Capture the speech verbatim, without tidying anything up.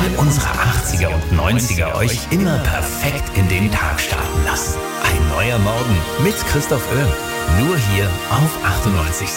unsere achtziger und neunziger euch immer perfekt in den Tag starten lassen. Ein neuer Morgen mit Christoph Oehm. Nur hier auf achtundneunzig